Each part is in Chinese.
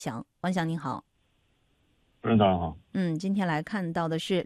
王翔您好。 主任早上好。 今天来看到的是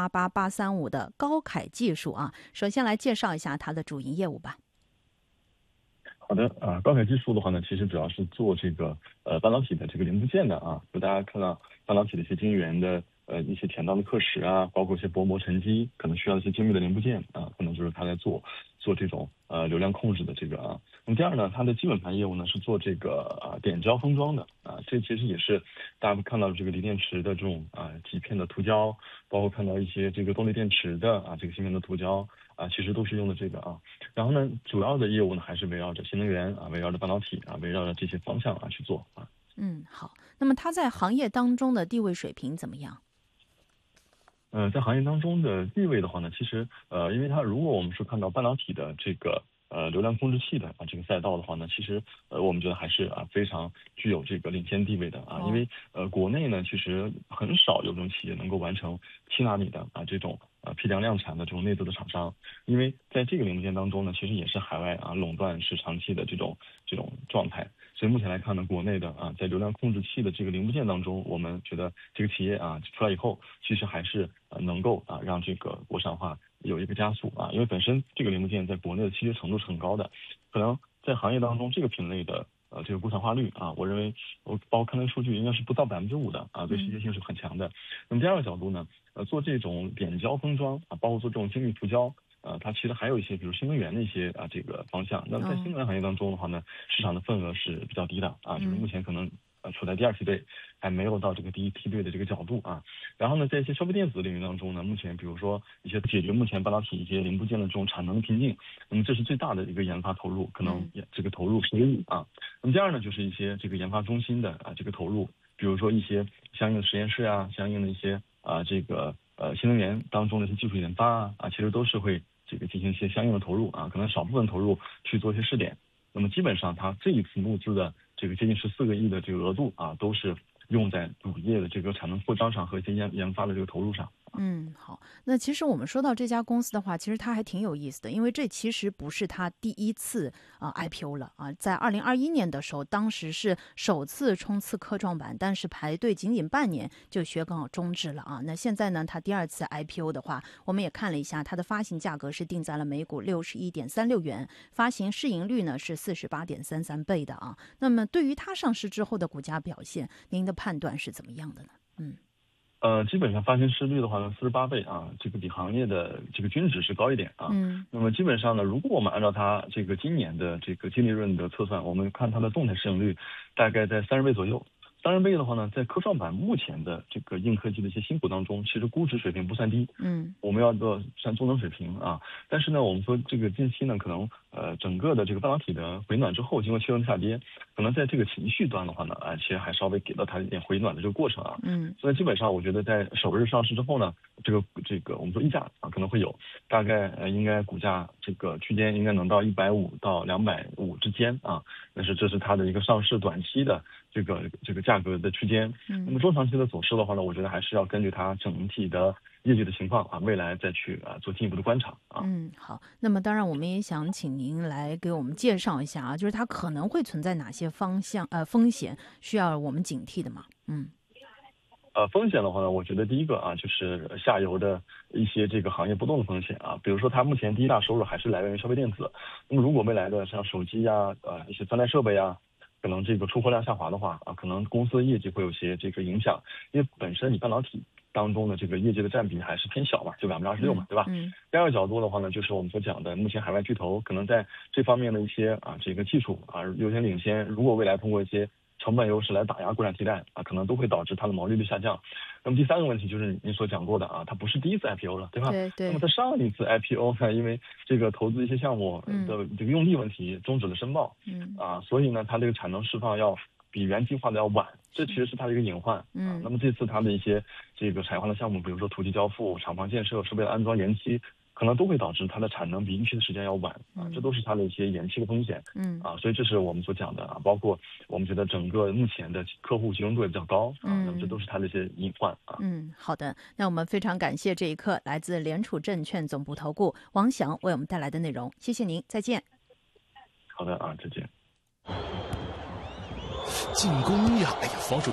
688835的高凯技术啊。首先来介绍一下它的主营业务吧。 好的高凯技术的话呢，其实主要是做这个半导体的这个零部件的啊，就大家看到半导体的一些晶圆的一些前端的刻蚀啊，包括一些薄膜沉积，可能需要一些精密的零部件啊，可能就是他在做这种流量控制的这个啊。那么第二呢，它的基本盘业务呢是做这个点胶封装的啊，这其实也是大家看到这个锂电池的这种极片的涂胶，包括看到一些这个动力电池的这个芯片的涂胶啊，其实都是用的这个啊。然后呢，主要的业务呢还是围绕着新能源啊，围绕着半导体啊，围绕着这些方向去做啊。 好。那么它在行业当中的地位水平怎么样？ 在行业当中的地位的话呢，其实因为它如果我们说看到半导体的这个流量控制器的这个赛道的话呢，其实我们觉得还是非常具有这个领先地位的啊。因为国内呢其实很少有这种企业能够完成7纳米的这种批量量产的这种内资的厂商，因为在这个零部件当中呢，其实也是海外垄断是长期的这种状态。所以目前来看呢，国内的在流量控制器的这个零部件当中，我们觉得这个企业出来以后，其实还是能够让这个国产化有一个加速因为本身这个零部件在国内的稀缺程度是很高的，可能在行业当中这个品类的这个国产化率我认为包括看那个数据应该是不到5%的对稀缺性是很强的。那么第二个角度呢，做这种点胶封装包括做这种精密涂胶。它其实还有一些，比如新能源的一些这个方向。那么在新能源行业当中的话呢，市场的份额是比较低的就是目前可能处在第2梯队，还没有到这个第1梯队的这个角度然后呢，在一些消费电子领域当中呢，目前比如说一些解决目前半导体一些零部件的这种产能瓶颈，那么这是最大的一个研发投入，可能这个投入10个亿那么第二呢，就是一些这个研发中心的这个投入，比如说一些相应的实验室相应的一些这个新能源当中的一些技术研发其实都是会这个进行一些相应的投入可能少部分投入去做一些试点。那么基本上它这一次募资的这个接近14个亿的这个额度都是用在主业的这个产能扩张上和一些研发的这个投入上。 好。那其实我们说到这家公司的话，其实它还挺有意思的，因为这其实不是它第一次IPO 了在2021年的时候，当时是首次冲刺科创板，但是排队仅仅半年就宣告终止了那现在呢，它第2次 IPO 的话，我们也看了一下，它的发行价格是定在了每股61.36元，发行市盈率呢是48.33倍的那么对于它上市之后的股价表现，您的判断是怎么样的呢？ 基本上发行市率的话呢，48倍这个比行业的这个均值是高一点那么基本上呢，如果我们按照它这个今年的这个净利润的测算，我们看它的动态市盈率大概在30倍左右。30倍的话呢，在科创板目前的这个硬科技的一些新股当中，其实估值水平不算低。我们要做算中等水平但是呢，我们说这个近期呢，可能整个的这个半导体的回暖之后，经过气温下跌，可能在这个情绪端的话呢其实还稍微给到它一点回暖的这个过程所以基本上我觉得在首日上市之后呢，这个我们说溢价可能会有，大概应该股价这个区间应该能到150到250之间但是这是它的一个上市短期的这个价格的区间。那么中长期的走势的话呢，我觉得还是要根据它整体的业绩的情况未来再去做进一步的观察好。那么当然我们也想请您来给我们介绍一下就是它可能会存在哪些风险需要我们警惕的吗？ 风险的话呢，我觉得第一个就是下游的一些这个行业波动的风险比如说它目前第一大收入还是来源于消费电子，那么如果未来的像手机一些3代设备可能这个出货量下滑的话可能公司的业绩会有些这个影响，因为本身你半导体当中的这个业绩的占比还是偏小就26%嘛，对吧？第二个角度的话呢，就是我们所讲的，目前海外巨头可能在这方面的一些这个技术优先领先，如果未来通过一些成本优势来打压国产替代可能都会导致它的毛利率下降。那么第三个问题就是您所讲过的它不是第一次 IPO 了，对吧？ 对。 那么在上一次 IPO 呢，因为这个投资一些项目的这个用地问题终止了申报所以呢，它这个产能释放要比原计划的要晚，这其实是它的一个隐患那么这次它的一些这个产业化的项目，比如说土地交付、厂房建设、设备的安装延期，可能都会导致它的产能比预期的时间要晚这都是它的一些延期的风险所以这是我们所讲的包括我们觉得整个目前的客户集中度也比较高那么这都是它的一些隐患好的。那我们非常感谢这一刻来自联储证券总部投顾王翔为我们带来的内容，谢谢您，再见。 好的再见。 进攻呀！哎呀，防守